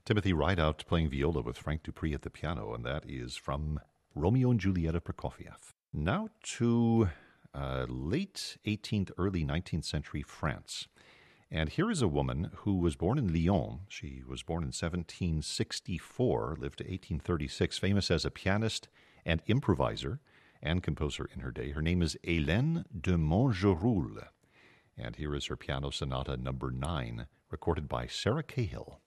Timothy Rideout playing viola with Frank Dupree at the piano, and that is from Romeo and Juliet of Prokofiev. Now to late 18th, early 19th century France. And here is a woman who was born in Lyon. She was born in 1764, lived to 1836, famous as a pianist and improviser and composer in her day. Her name is Hélène de Montgeroul. And here is her piano sonata number 9, recorded by Sarah Cahill.